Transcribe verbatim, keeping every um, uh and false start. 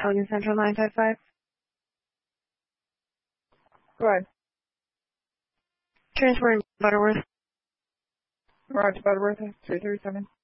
Pelican Central nine five five. Go ahead. Transporting Butterworth. Roger, Butterworth, three thirty-seven.